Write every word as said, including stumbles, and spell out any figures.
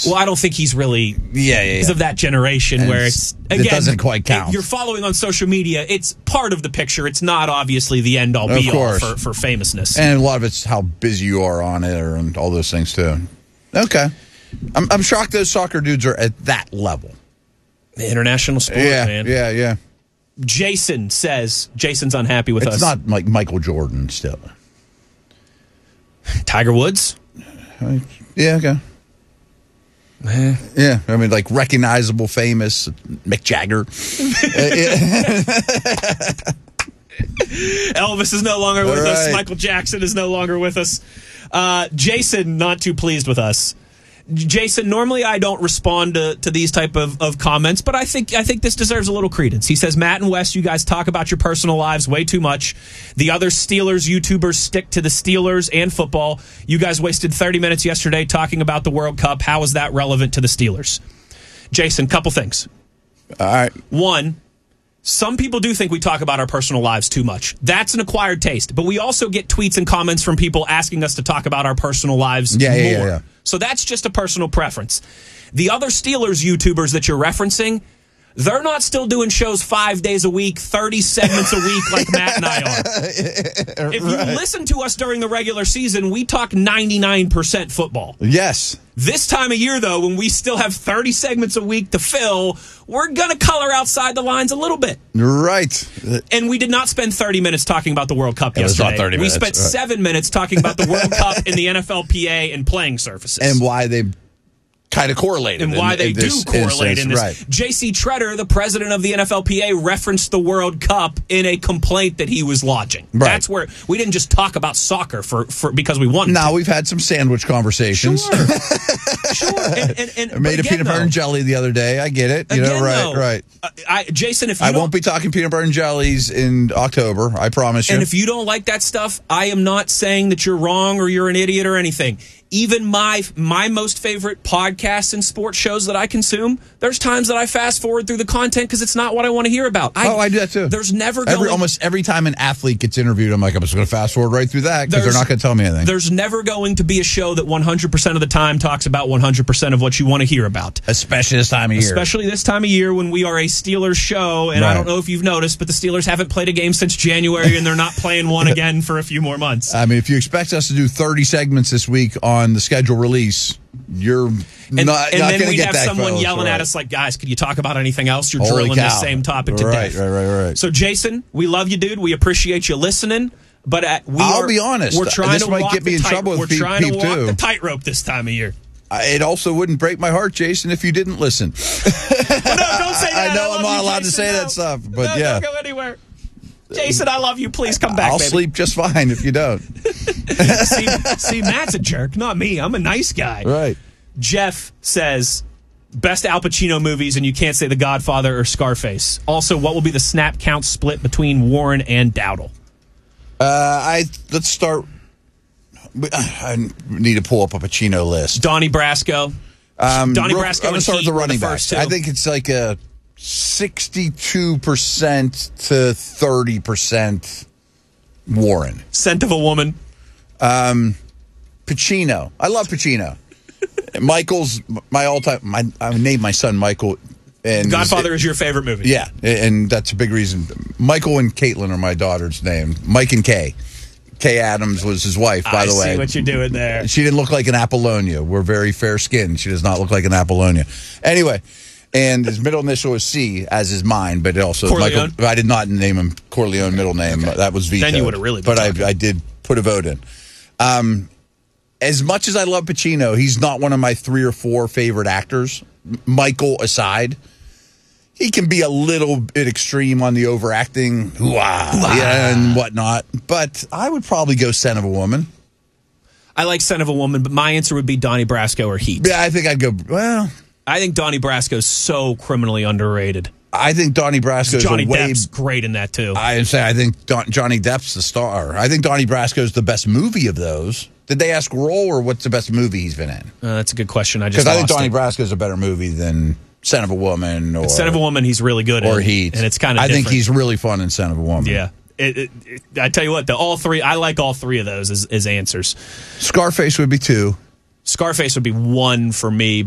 Well, I don't think he's really yeah, yeah, yeah. He's of that generation and where it's, again, it doesn't quite count. You're following on social media. It's part of the picture. It's not obviously the end-all, be-all for, for famousness. And a lot of it's how busy you are on it or, and all those things, too. Okay. I'm, I'm shocked those soccer dudes are at that level. The international sport, yeah, man. Yeah, yeah. Jason says, Jason's unhappy with it's us. It's not like Michael Jordan still. Tiger Woods? Uh, yeah, okay. Eh. Yeah, I mean, like recognizable, famous, Mick Jagger. Elvis is no longer with right. us. Michael Jackson is no longer with us. Uh, Jason, not too pleased with us. Jason, normally I don't respond to, to these type of, of comments, but I think I think this deserves a little credence. He says, Matt and Wes, you guys talk about your personal lives way too much. The other Steelers YouTubers stick to the Steelers and football. You guys wasted thirty minutes yesterday talking about the World Cup. How is that relevant to the Steelers? Jason, couple things. All right. One, some people do think we talk about our personal lives too much. That's an acquired taste. But we also get tweets and comments from people asking us to talk about our personal lives yeah, more. Yeah, yeah, yeah. So that's just a personal preference. The other Steelers YouTubers that you're referencing, they're not still doing shows five days a week, thirty segments a week like Matt and I are. If you right. listen to us during the regular season, we talk ninety-nine percent football. Yes. This time of year, though, when we still have thirty segments a week to fill, we're going to color outside the lines a little bit. Right. And we did not spend thirty minutes talking about the World Cup it yesterday. Was not thirty minutes. We spent right. seven minutes talking about the World Cup and the N F L P A and playing surfaces. And why they kind of correlated. And why in, they in do correlate instance. in this. Right. J C Treader, the president of the N F L P A, referenced the World Cup in a complaint that he was lodging. Right. That's where we didn't just talk about soccer for, for because we wanted Now to. we've had some sandwich conversations. Sure. sure. And, and, and, I made a again, peanut butter though, and jelly the other day. I get it. You again, know, right, though, right. Uh, I, Jason, if you I don't, won't be talking peanut butter and jellies in October. I promise you. And if you don't like that stuff, I am not saying that you're wrong or you're an idiot or anything. Even my my most favorite podcasts and sports shows that I consume, there's times that I fast forward through the content because it's not what I want to hear about. I, oh, I do that too. There's never every, going, almost every time an athlete gets interviewed, I'm like, I'm just going to fast forward right through that because they're not going to tell me anything. There's never going to be a show that one hundred percent of the time talks about one hundred percent of what you want to hear about. Especially this time of year. Especially this time of year when we are a Steelers show, and right. I don't know if you've noticed, but the Steelers haven't played a game since January, and they're not playing one again for a few more months. I mean, if you expect us to do thirty segments this week on the schedule release, you're and, not, and not then going to we'd get have that someone close, yelling right. at us like, guys, could you talk about anything else? You're Holy drilling cow. the same topic to right, death. Right, right, right. So, Jason, we love you, dude. We appreciate you listening. But at, we I'll are, be honest. We're trying This to might walk get me the in tight, trouble with We're Pete- trying Pete to walk too. the tightrope this time of year. It also wouldn't break my heart, Jason, if you didn't listen. Well, no, don't say that. I know I I'm love not you, allowed Jason, to say no. that stuff, but no, yeah. Don't go anywhere. Jason, I love you. Please come back, I'll baby. sleep just fine if you don't. see, see, Matt's a jerk, not me. I'm a nice guy. Right. Jeff says, best Al Pacino movies, and you can't say The Godfather or Scarface. Also, what will be the snap count split between Warren and Dowdle? Uh, I let's start. I need to pull up a Pacino list. Donnie Brasco. Um, Donnie real- Brasco I'm gonna and start with Heat the were running the back. first two. I think it's like a sixty-two percent to thirty percent Warren. Scent of a Woman. Um, Pacino. I love Pacino. Michael's my all-time. My, I named my son Michael. And Godfather is your favorite movie. Yeah, and that's a big reason. Michael and Caitlin are my daughter's name. Mike and Kay. Kay Adams was his wife, by I the way. see what you're doing there. She didn't look like an Apollonia. We're very fair-skinned. She does not look like an Apollonia. Anyway, and his middle initial is C, as is mine, but also Corleone? Michael. I did not name him Corleone middle name. Okay. That was vetoed. Then you would have really been But talking. I, I did put a vote in. Um, as much as I love Pacino, he's not one of my three or four favorite actors, Michael aside. He can be a little bit extreme on the overacting, hoo-ah, yeah, and whatnot. But I would probably go Scent of a Woman. I like Scent of a Woman, but my answer would be Donnie Brasco or Heat. Yeah, I think I'd go, well... I think Donnie Brasco's so criminally underrated. I think Donnie Brasco's Johnny a way... Depp's great in that, too. I say I think Don, Johnny Depp's the star. I think Donnie Brasco's the best movie of those. Did they ask role, or what's the best movie he's been in? Uh, that's a good question. I just Because I think lost Donnie it. Brasco's a better movie than... Scent of a Woman, or Scent of a Woman, he's really good or in, Heat, and it's kind of. I different. think he's really fun in Scent of a Woman. Yeah, it, it, it, I tell you what, the all three. I like all three of those as, as answers. Scarface would be two. Scarface would be one for me.